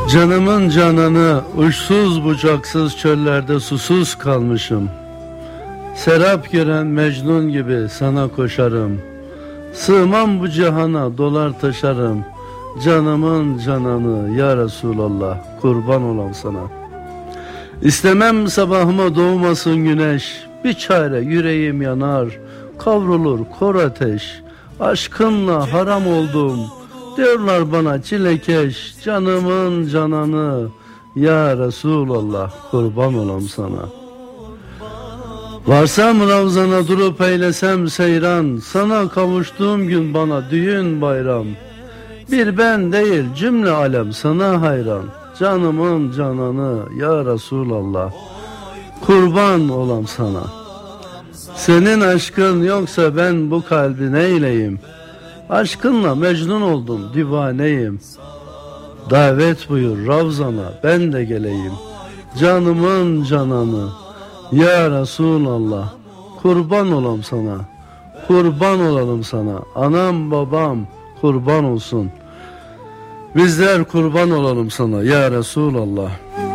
Canımın cananı, uçsuz bucaksız çöllerde susuz kalmışım. Serap gören Mecnun gibi sana koşarım. Sığmam bu cihana, dolar taşarım. Canımın cananı ya Resulallah, kurban olam sana. İstemem sabahıma doğmasın güneş. Bir çare yüreğim yanar, kavrulur kor ateş. Aşkınla haram oldum, diyorlar bana çilekeş. Canımın cananı ya Resulallah, kurban olam sana. Varsam Ravzana durup eylesem seyran, sana kavuştuğum gün bana düğün bayram. Bir ben değil cümle alem sana hayran. Canımın cananı ya Resulallah, kurban olam sana. Senin aşkın yoksa ben bu kalbi neyleyim? Aşkınla mecnun oldum, divaneyim. Davet buyur Ravzana, ben de geleyim. Canımın cananı ya Resulallah, kurban olam sana. Kurban olalım sana. Anam babam kurban olsun. Bizler kurban olalım sana ya Resulallah.